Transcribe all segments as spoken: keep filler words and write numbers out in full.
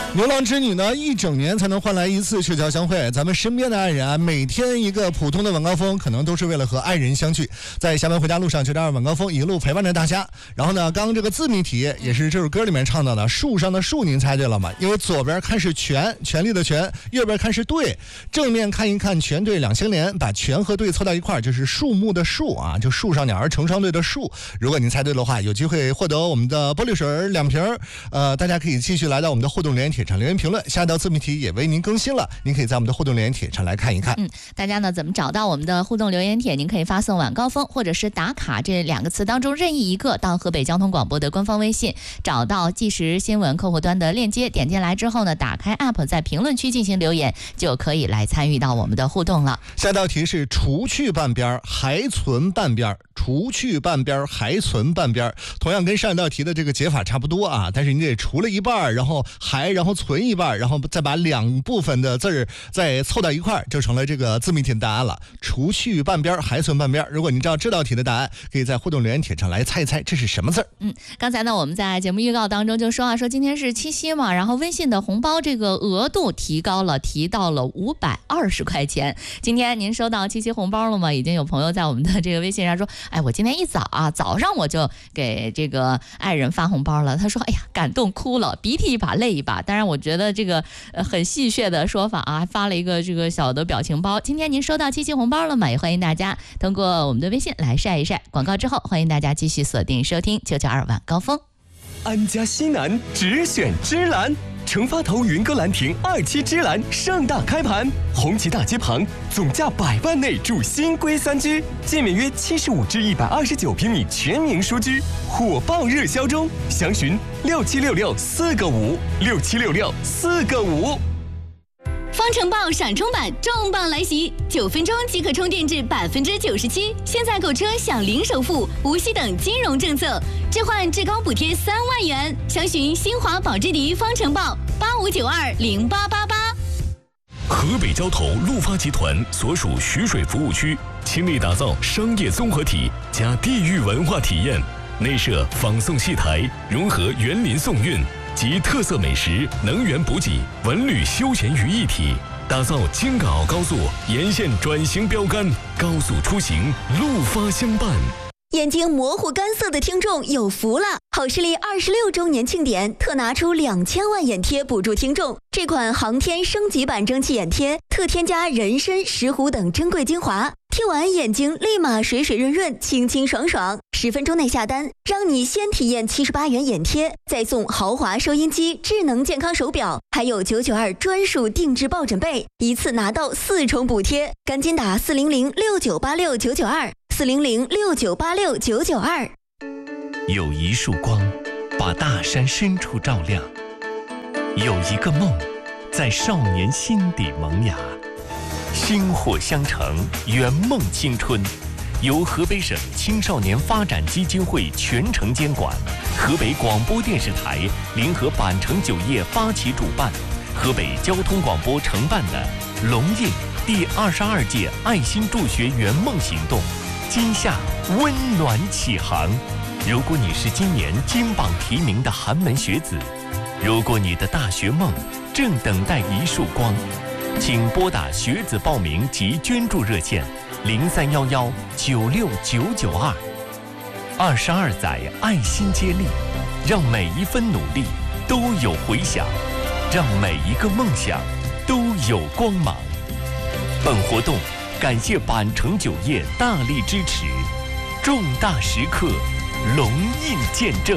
牛郎织女呢，一整年才能换来一次社交相会。咱们身边的爱人啊，每天一个普通的晚高峰，可能都是为了和爱人相聚。在下班回家路上，九点二晚高峰一路陪伴着大家。然后呢，刚刚这个字谜题也是这首歌里面唱到的，树上的树，您猜对了吗？因为左边看是权，权力的权；右边看是对，正面看一看，权对两相连，把权和对凑到一块儿，就是树木的树啊，就树上鸟儿成双对的树。如果您猜对的话，有机会获得我们的玻璃水两瓶。呃，大家可以继续来到我们的互动留言帖上留言评论。下一道字谜题也为您更新了，您可以在我们的互动留言帖上来看一看。 嗯，大家呢怎么找到我们的互动留言帖？您可以发送晚高峰或者是打卡这两个词当中任意一个到河北交通广播的官方微信，找到即时新闻客户端的链接，点进来之后呢，打开 app， 在评论区进行留言，就可以来参与到我们的互动了。 下道题是除去半边还存半边，除去半边还存半边，同样跟上一道题的这个解法差不多啊，但是你得除了一半，然后还然后存一半，然后再把两部分的字儿再凑到一块，就成了这个字谜题的答案了。除去半边还存半边，如果你知道这道题的答案，可以在互动留言帖上来猜一猜这是什么字儿。 嗯，刚才呢我们在节目预告当中就说啊，说今天是七夕嘛，然后微信的红包这个额度提高了，提到了五百二十块钱。今天您收到七夕红包了吗？已经有朋友在我们的这个微信上说，哎，我今天一早啊，早上我就给这个爱人发红包了。他说，哎呀，感动哭了，鼻涕一把泪一把。当然，我觉得这个呃很戏谑的说法啊，还发了一个这个小的表情包。今天您收到七夕红包了吗？也欢迎大家通过我们的微信来晒一晒。广告之后，欢迎大家继续锁定收听九九二晚高峰。 安家西南只选芝兰，成发头云歌兰亭二期芝兰盛大开盘，红旗大街旁，总价百万内住新规三居，建面约七十五至一百二十九平米全民书居，火爆热销中，详询六七六六四个五六七六六四个五。 方程豹闪充版重磅来袭，九分钟即可充电至百分之九十七。现在购车享零首付、无息等金融政策，置换至高补贴三万元。详询新华宝之迪方程豹八五九二零八八八。 河北交投陆发集团所属徐水服务区，倾力打造商业综合体加地域文化体验，内设仿宋戏台，融合园林宋韵及特色美食、能源补给、文旅休闲于一体，打造京港澳高速沿线转型标杆，高速出行陆发相伴。 眼睛模糊干涩的听众有福了！好视力二十六周年庆典特拿出两千万眼贴补助听众。这款航天升级版蒸汽眼贴特添加人参、石斛等珍贵精华，贴完眼睛立马水水润润、清清爽爽。十分钟内下单，让你先体验七十八元眼贴，再送豪华收音机、智能健康手表，还有九九二专属定制抱枕被，一次拿到四重补贴。赶紧打四零零六九八六九九二。四零零六九八六九九二。 有一束光，把大山深处照亮；有一个梦，在少年心底萌芽。薪火相承，圆梦青春。由河北省青少年发展基金会全程监管，河北广播电视台联合板城酒业发起主办，河北交通广播承办的龙印第二十二届爱心助学圆梦行动。今夏温暖启航，如果你是今年金榜题名的寒门学子，如果你的大学梦正等待一束光，请拨打学子报名及捐助热线零三幺幺九六九九二。二十二载爱心接力，让每一分努力都有回响，让每一个梦想都有光芒。本活动感谢板城酒业大力支持，重大时刻，龙印见证。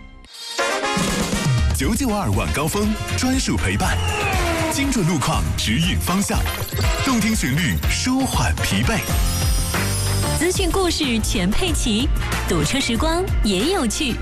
九九二晚高峰专属陪伴，精准路况指引方向，动听旋律舒缓疲惫， 资讯故事全配齐，堵车时光也有趣。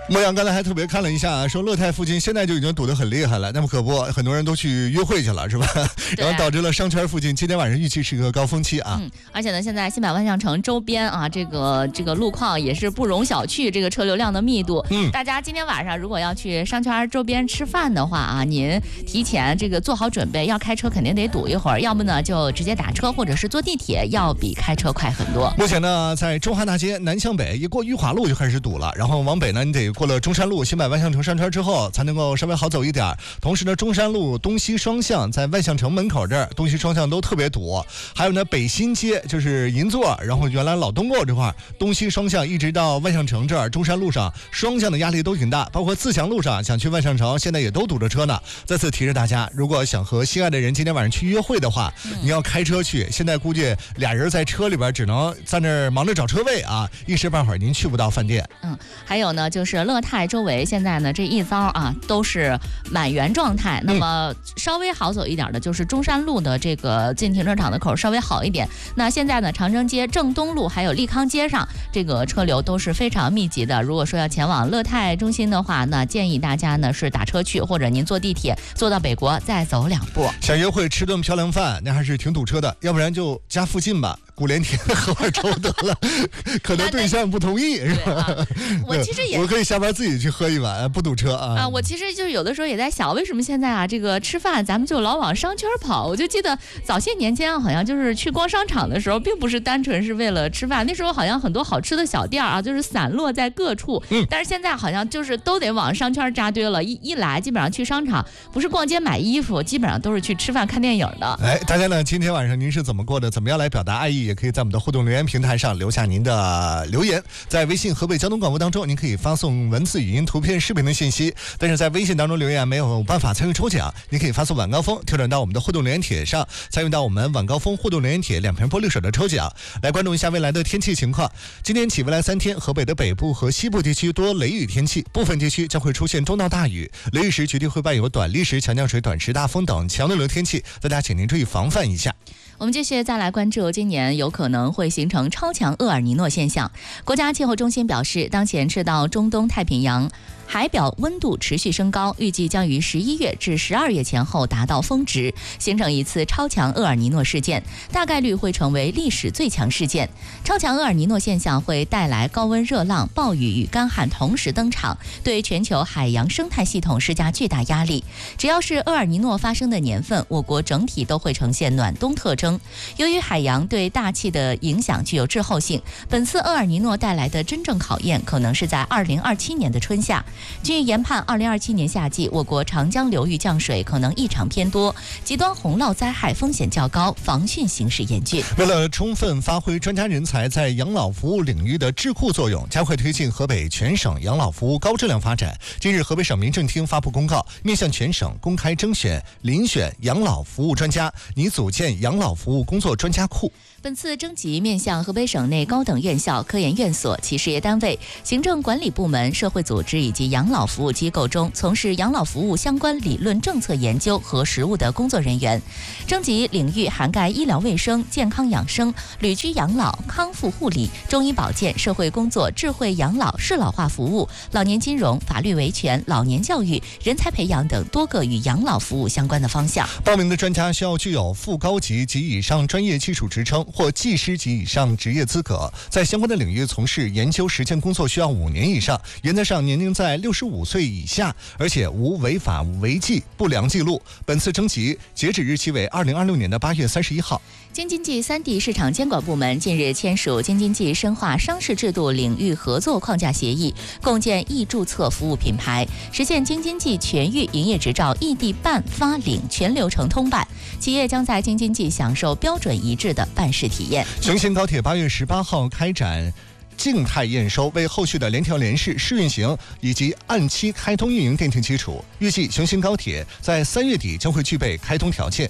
莫阳刚才还特别看了一下，说乐泰附近现在就已经堵得很厉害了，那么可不，很多人都去约会去了，是吧？然后导致了商圈附近今天晚上预期是一个高峰期啊。 嗯，而且呢，现在新百万象城周边啊，这个这个路况也是不容小觑，这个车流量的密度。嗯，大家今天晚上如果要去商圈周边吃饭的话啊，您提前这个做好准备，要开车肯定得堵一会儿，要不呢就直接打车或者是坐地铁，要比开车快很多。 目前呢，在中华大街南向北一过裕华路就开始堵了，然后往北呢，你得过了中山路、新百万象城商圈之后，才能够稍微好走一点。同时呢，中山路东西双向在万象城门口这儿，东西双向都特别堵。还有呢，北新街就是银座，然后原来老东购这块，东西双向一直到万象城这儿，中山路上双向的压力都挺大，包括自强路上想去万象城，现在也都堵着车呢。再次提示大家，如果想和心爱的人今天晚上去约会的话，嗯、你要开车去。现在估计俩人在车里边只能在那儿忙着找车位啊，一时半会儿您去不到饭店。 嗯，还有呢，就是乐泰周围现在呢这一遭啊都是满员状态。那么稍微好走一点的就是中山路的这个进停车场的口稍微好一点。那现在呢，长征街、正东路还有利康街上这个车流都是非常密集的。如果说要前往乐泰中心的话，那建议大家呢是打车去，或者您坐地铁坐到北国再走两步。 想约会吃顿漂亮饭，那还是挺堵车的，要不然就家附近吧。古连天喝碗粥得了，可能对象不同意是吧？ 啊、我其实也我可以下班自己去喝一碗，不堵车啊。 啊，我其实就是有的时候也在想，为什么现在啊这个吃饭咱们就老往商圈跑？我就记得早些年间啊，好像就是去逛商场的时候，并不是单纯是为了吃饭，那时候好像很多好吃的小店啊，就是散落在各处。嗯，但是现在好像就是都得往商圈扎堆了，一一来基本上去商场不是逛街买衣服，基本上都是去吃饭看电影的。 哎，大家呢，今天晚上您是怎么过的？怎么样来表达爱意？也可以在我们的互动留言平台上留下您的留言。在微信河北交通广播当中，您可以发送文字、语音、图片、视频的信息。但是在微信当中留言没有办法参与抽奖，您可以发送晚高峰跳转到我们的互动留言帖上，参与到我们晚高峰互动留言帖两瓶玻璃水的抽奖。来关注一下未来的天气情况。今天起未来三天，河北的北部和西部地区多雷雨天气，部分地区将会出现中到大雨，雷雨时绝对会伴有短砾石、强降水、短时大风等强对流天气，大家请您注意防范一下。 我们继续再来关注今年有可能会形成超强厄尔尼诺现象。国家气候中心表示，当前赤道中东太平洋海表温度持续升高，预计将于十一月至十二月前后达到峰值，形成一次超强厄尔尼诺事件，大概率会成为历史最强事件。超强厄尔尼诺现象会带来高温热浪、暴雨与干旱同时登场，对全球海洋生态系统施加巨大压力。只要是厄尔尼诺发生的年份，我国整体都会呈现暖冬特征。由于海洋对大气的影响具有滞后性，本次厄尔尼诺带来的真正考验可能是在二零二七年的春夏。据研判，二零二七年夏季我国长江流域降水可能异常偏多，极端洪涝灾害风险较高，防汛形势严峻。 为了充分发挥专家人才在养老服务领域的智库作用，加快推进河北全省养老服务高质量发展，近日河北省民政厅发布公告，面向全省公开征选遴选养老服务专家，拟组建养老服务工作专家库。 本次征集面向河北省内高等院校、科研院所、其事业单位、行政管理部门、社会组织以及养老服务机构中从事养老服务相关理论政策研究和实务的工作人员。征集领域涵盖医疗卫生、健康养生、旅居养老、康复护理、中医保健、社会工作、智慧养老、适老化服务、老年金融、法律维权、老年教育、人才培养等多个与养老服务相关的方向。 报名的专家需要具有副高级及以上专业技术职称或技师级以上职业资格，在相关的领域从事研究实践工作需要五年以上，原则上年龄在六十五岁以下，而且无违法违纪不良记录。本次征集截止日期为二零二六年的八月三十一号。 京津冀三地市场监管部门近日签署京津冀深化商事制度领域合作框架协议，共建易注册服务品牌，实现京津冀全域营业执照异地办发领全流程通办，企业将在京津冀享受标准一致的办事体验。 雄新高铁八月十八号开展静态验收，为后续的联调联试试运行以及按期开通运营奠定基础。预计雄新高铁在三月底将会具备开通条件。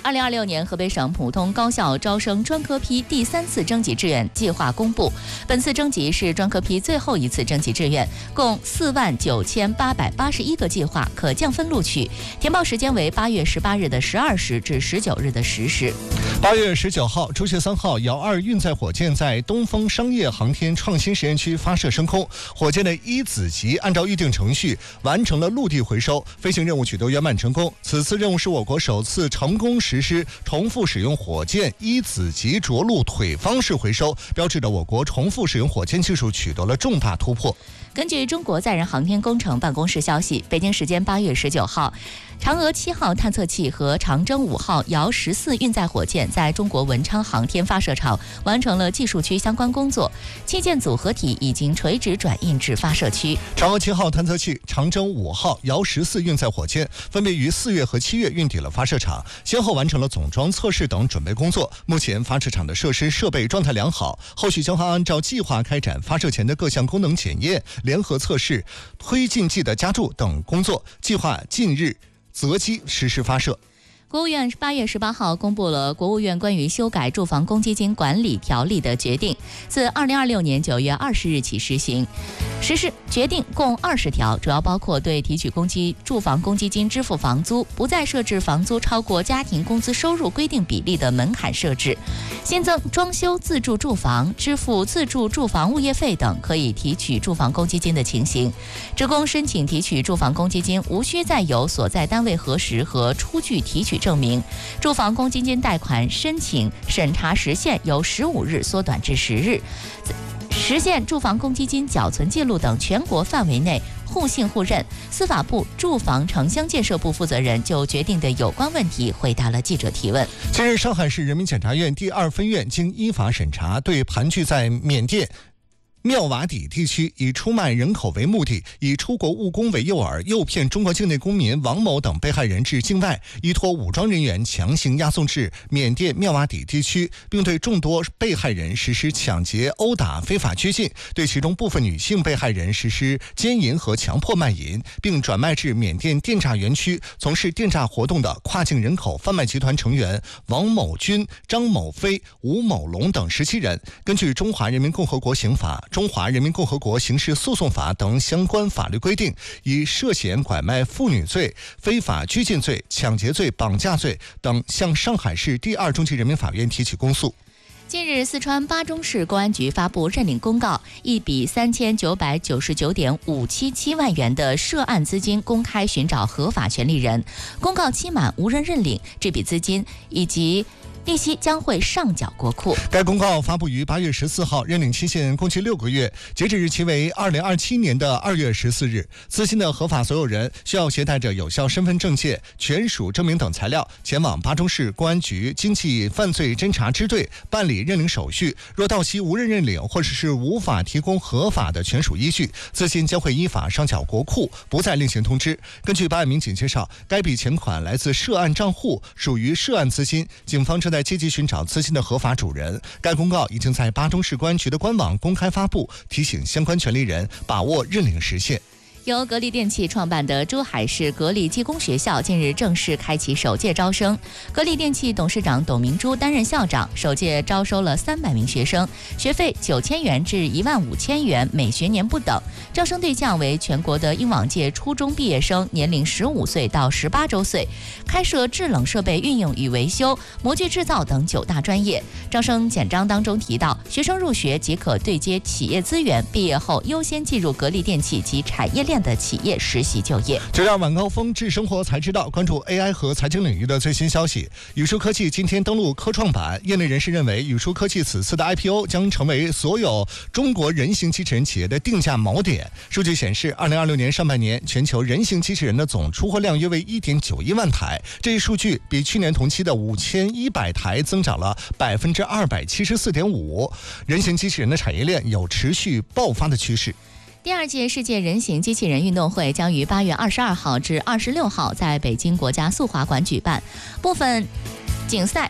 二零二六年河北省普通高校招生专科批第三次征集志愿计划公布，本次征集是专科批最后一次征集志愿，共四万九千八百八十一个计划可降分录取，填报时间为八月十八日的十二时至十九日的十时。 八月十九号，猪血三号遥二运载火箭在东风商业航天创新实验区发射升空，火箭的一子级按照预定程序完成了陆地回收，飞行任务取得圆满成功。此次任务是我国首次成功实施重复使用火箭一子级着陆腿方式回收，标志着我国重复使用火箭技术取得了重大突破。 根据中国载人航天工程办公室消息，北京时间八月十九号，嫦娥七号探测器和长征五号遥十四运载火箭在中国文昌航天发射场完成了技术区相关工作，器件组合体已经垂直转运至发射区。 嫦娥七号探测器、长征五号遥十四运载火箭分别于四月和七月运抵了发射场，先后完成了总装测试等准备工作。目前发射场的设施设备状态良好，后续将会按照计划开展发射前的各项功能检验、联合测试、推进剂的加注等工作，计划近日择机实施发射。 国务院八月十八号公布了国务院关于修改住房公积金管理条例的决定，自二零二六年九月二十日起实行。实施决定共二十条，主要包括对提取公积住房公积金支付房租不再设置房租超过家庭工资收入规定比例的门槛设置，新增装修自住住房、支付自住住房物业费等可以提取住房公积金的情形。职工申请提取住房公积金，无需再由所在单位核实和出具提取证明。住房公积金贷款申请审查时限由十五日缩短至十日，实现住房公积金缴存记录等全国范围内互信互认。司法部住房城乡建设部负责人就决定的有关问题回答了记者提问。 近日，上海市人民检察院第二分院经依法审查，对盘踞在缅甸妙瓦底地区以出卖人口为目的，以出国务工为诱饵，诱骗中国境内公民王某等被害人至境外，依托武装人员强行押送至缅甸妙瓦底地区，并对众多被害人实施抢劫、殴打、非法拘禁，对其中部分女性被害人实施奸淫和强迫卖淫，并转卖至缅甸电诈园区从事电诈活动的跨境人口贩卖集团成员王某军、张某飞、吴某龙等十七人，根据中华人民共和国刑法、中华人民共和国刑事诉讼法等相关法律规定，以涉嫌拐卖妇女罪、非法拘禁罪、抢劫罪、绑架罪等向上海市第二中级人民法院提起公诉。 近日，四川巴中市公安局发布认领公告，一笔三千九百九十九点五七七万元的涉案资金公开寻找合法权利人，公告期满无人认领，这笔资金以及利息将会上缴国库。 该公告发布于八月十四号，认领期限共计六个月，截止日期为二零二七年的二月十四日。资金的合法所有人需要携带着有效身份证件、权属证明等材料，前往巴中市公安局经济犯罪侦查支队办理认领手续。若到期无人认领，或者是无法提供合法的权属依据，资金将会依法上缴国库，不再另行通知。根据办案民警介绍，该笔钱款来自涉案账户，属于涉案资金，警方正在积极寻找资金的合法主人。该公告已经在巴中市公安局的官网公开发布，提醒相关权利人把握认领时限。 由格力电器创办的珠海市格力技工学校近日正式开启首届招生，格力电器董事长董明珠担任校长，首届招收了三百名学生，学费九千元至一万五千元，每学年不等。招生对象为全国的应往届初中毕业生，年龄十五岁到十八周岁，开设制冷设备运用与维修、模具制造等九大专业。招生简章当中提到，学生入学即可对接企业资源，毕业后优先进入格力电器及产业链的企业实习就业。 就让晚高峰智生活才知道，关注 A I 和财经领域的最新消息。宇舒科技今天登陆科创板，业内人士认为，宇舒科技此次的 I P O 将成为所有中国人形机器人企业的定价锚点。数据显示，二零二六年上半年全球人形机器人的总出货量约为 一点九一万台，这一数据比去年同期的五千一百台增长了百分之二百七十四点五。人形机器人的产业链有持续爆发的趋势。 第二届世界人形机器人运动会将于八月二十二号至二十六号在北京国家速滑馆举办，部分竞赛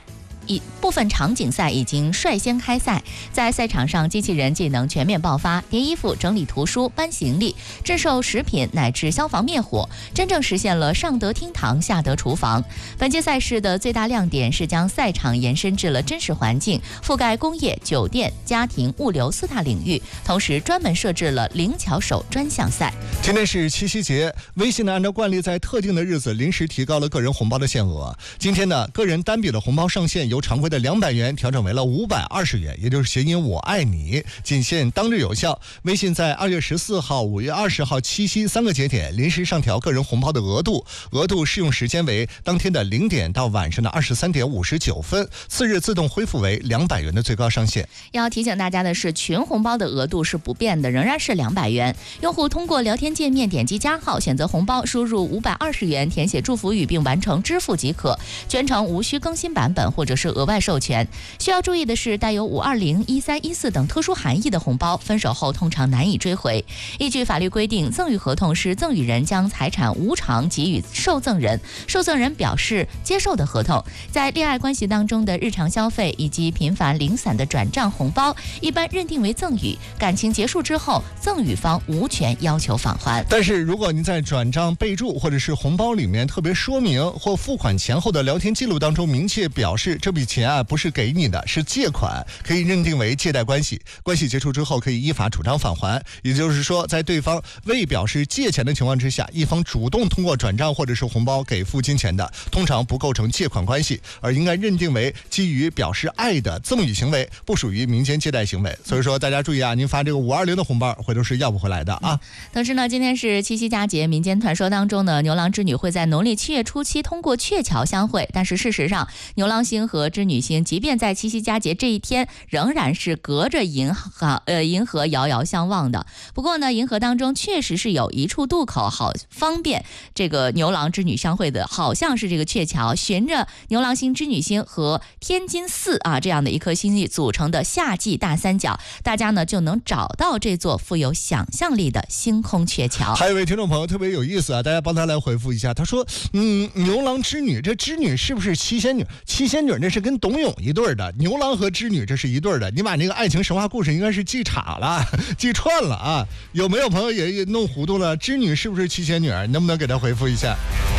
一部分场景赛已经率先开赛，在赛场上，机器人技能全面爆发，叠衣服、整理图书、搬行李、制售食品乃至消防灭火，真正实现了上得厅堂，下得厨房。本届赛事的最大亮点是将赛场延伸至了真实环境，覆盖工业、酒店、家庭、物流四大领域，同时专门设置了灵巧手专项赛。 今天是七夕节，微信呢按照惯例在特定的日子临时提高了个人红包的限额。今天呢，个人单笔的红包上限由常规的两百元调整为了五百二十元，也就是谐音我爱你，仅限当日有效。微信在二月十四号、五月二十号、七夕三个节点临时上调个人红包的额度，额度适用时间为当天的零点到晚上的二十三点五十九分，次日自动恢复为两百元的最高上限。 要提醒大家的是，群红包的额度是不变的，仍然是两百元。用户通过聊天界面点击加号，选择红包，输入五百二十元，填写祝福语并完成支付即可，全程无需更新版本或者是额外授权。需要注意的是，带有五二零、一三一四等特殊含义的红包，分手后通常难以追回。依据法律规定，赠与合同是赠与人将财产无偿给予受赠人，受赠人表示接受的合同。在恋爱关系当中的日常消费以及频繁零散的转账红包，一般认定为赠与，感情结束之后，赠与方无权要求返还。 但是如果您在转账备注或者是红包里面特别说明，或付款前后的聊天记录当中明确表示这笔钱啊不是给你的，是借款，可以认定为借贷关系，关系结束之后可以依法主张返还。也就是说，在对方未表示借钱的情况之下，一方主动通过转账或者是红包给付金钱的，通常不构成借款关系，而应该认定为基于表示爱的赠与行为，不属于民间借贷行为。所以说大家注意啊，您发这个五二零的红包回头是要不回来的啊。 同时呢，今天是七夕佳节，民间传说当中呢，牛郎织女会在农历七月初七通过鹊桥相会，但是事实上，牛郎星和织女星即便在七夕佳节这一天，仍然是隔着银河呃银河遥遥相望的。不过呢，银河当中确实是有一处渡口，好方便这个牛郎织女相会的，好像是这个鹊桥，循着牛郎星、织女星和天津四啊这样的一颗星系组成的夏季大三角，大家呢就能找到这座富有想象力的星空鹊桥。 还有一位听众朋友特别有意思啊，大家帮他来回复一下，他说嗯，牛郎织女，这织女是不是七仙女？七仙女那是跟董永一对的，牛郎和织女这是一对的，你把那个爱情神话故事应该是记岔了，记串了啊。有没有朋友也弄糊涂了？织女是不是七仙女？能不能给他回复一下？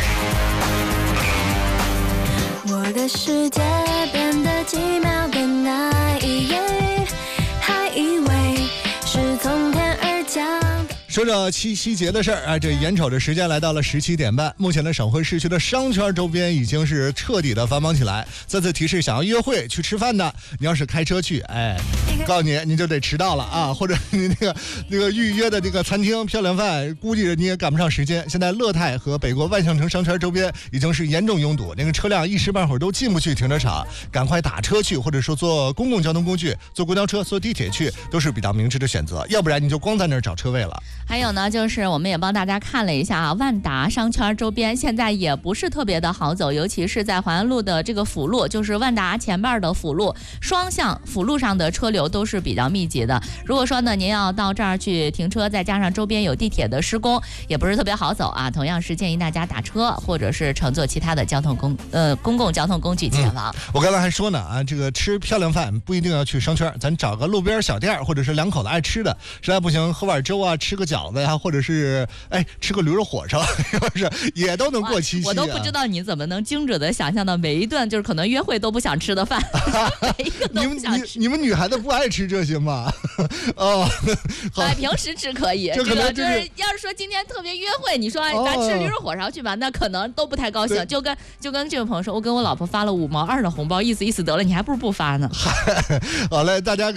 我的世界变得奇妙的那一夜，还以为是从天而降。 说着七夕节的事儿啊，这眼瞅着时间来到了十七点半，目前的省会市区的商圈周边已经是彻底的繁忙起来。再次提示，想要约会去吃饭的，你要是开车去，哎，告诉你你就得迟到了啊，或者你那个那个预约的这个餐厅漂亮饭，估计你也赶不上时间。现在乐泰和北国万象城商圈周边已经是严重拥堵，那个车辆一时半会儿都进不去停车场，赶快打车去，或者说坐公共交通工具，坐公交车、坐地铁去，都是比较明智的选择，要不然你就光在那儿找车位了。 还有呢，就是我们也帮大家看了一下啊，万达商圈周边现在也不是特别的好走，尤其是在淮安路的这个辅路，就是万达前面的辅路，双向辅路上的车流都是比较密集的。如果说呢，您要到这儿去停车，再加上周边有地铁的施工，也不是特别好走啊。同样是建议大家打车，或者是乘坐其他的交通公呃公共交通工具前往。 嗯、我刚才还说呢啊，这个吃漂亮饭不一定要去商圈，咱找个路边小店，或者是两口子爱吃的，实在不行喝碗粥啊，吃个饺子呀、啊，或者是哎吃个驴肉火烧，是不是也都能过七夕、啊？ 我都不知道你怎么能精准的想象到每一顿就是可能约会都不想吃的饭，每一个都不想吃。 你们你你们女孩子不爱吃这些吗？哦， 哎，平时吃可以， 这可能、就是、 这个就是要是说今天特别约会，你说咱吃驴肉火烧去吧，那可能都不太高兴。就跟就跟这位朋友说，我跟我老婆发了五毛二的红包，意思意思得了，你还不如不发呢。 好嘞，大家。